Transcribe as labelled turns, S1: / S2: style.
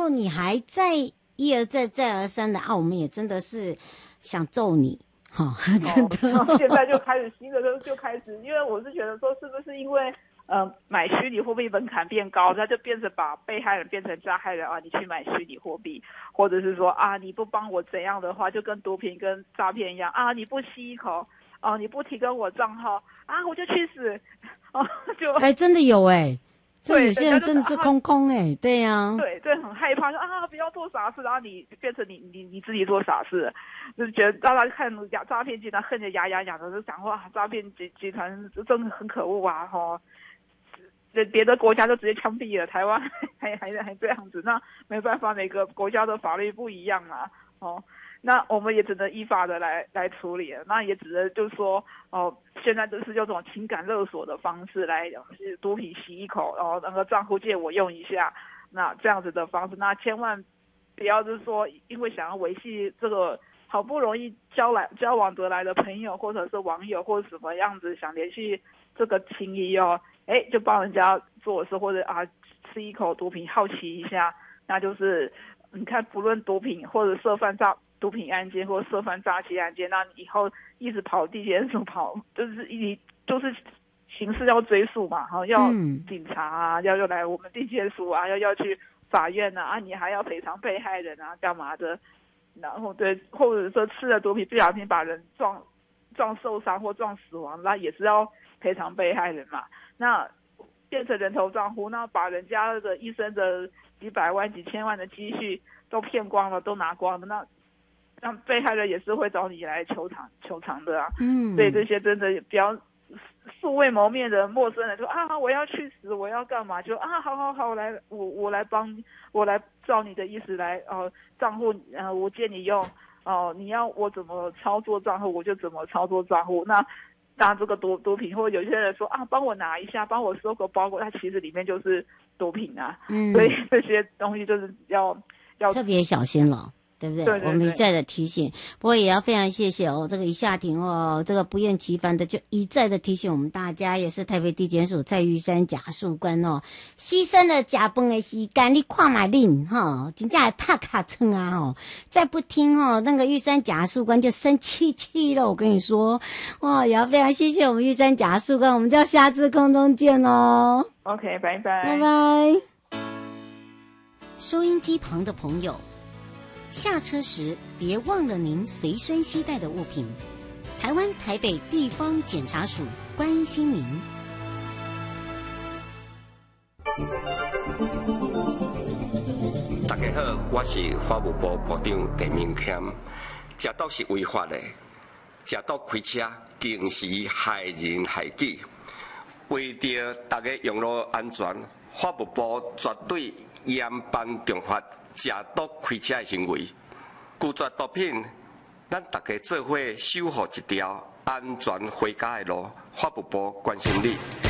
S1: 后你还在一而再再而三的啊，我们也真的是想揍你，哈，真的。
S2: 现在就开始新的就开始，因为我是觉得说，是不是因为买虚拟货币门槛变高，那就变成把被害人变成加害人啊？你去买虚拟货币，或者是说啊，你不帮我怎样的话，就跟毒品跟诈骗一样啊，你不吸一口，哦，你不提供我账号啊，我就去死，哦，就
S1: 真的有这有些人
S2: 对
S1: 真的是空空对呀，
S2: 对，很害怕，说啊不要做傻事，然后你变成你自己做傻事，就觉得大家看诈骗集团恨得牙痒痒的，就讲哇，诈骗集团真的很可恶啊，吼。别的国家就直接枪毙了，台湾还这样子，那没办法，每个国家的法律不一样嘛，哦，那我们也只能依法的来处理了，那也只能就是说，哦，现在就是用这种情感勒索的方式来，是毒品洗一口，然后那个账户借我用一下，那这样子的方式，那千万不要就是说，因为想要维系这个好不容易交往得来的朋友，或者是网友，或者什么样子想联系这个情谊哦。就帮人家做事，或者啊吃一口毒品好奇一下，那就是你看不论毒品或者涉犯毒品案件或者涉犯诈欺案件，那你以后一直跑地检署跑，就是刑事要追诉嘛，要警察啊，要来我们地检署啊，要去法院啊，你还要赔偿被害人啊，干嘛的？然后对，或者说吃了毒品不小心把人撞受伤或撞死亡，那也是要赔偿被害人嘛。那变成人头账户，那把人家的一生的几百万、几千万的积蓄都骗光了，都拿光了，那被害人也是会找你来求偿的啊。所以这些真的比较素未谋面的陌生人说啊，我要去死，我要干嘛？就啊，好，我来照你的意思来账户我借你用你要我怎么操作账户我就怎么操作账户。那这个毒品，或者有些人说啊，帮我拿一下，帮我收个包裹，它其实里面就是毒品啊。所以这些东西就是要
S1: 特别小心了。对不对？
S2: 对，
S1: 我们一再的提醒，不过也要非常谢谢这个一下庭这个不厌其烦的就一再的提醒我们大家，也是台北地检署蔡玉山检察官牺牲了吃饭的时间，你看嘛恁真正还怕卡称啊再不听那个玉山检察官就生气了，我跟你说也要非常谢谢我们玉山检察官，我们就要下次空中见哦。
S2: OK， 拜拜，
S1: 拜拜。收音机旁的朋友，下车时别忘了您随身携带的物品。台湾台北地方检察署关心您。
S3: 大家好，我是法务部部长陈明谦。食毒是违法的，食毒开车更是害人害己。为着大家用路安全，法务部绝对严办重罚食毒开车的行为。拒绝毒品，咱大家做伙守护一条安全回家的路。法务部关心你。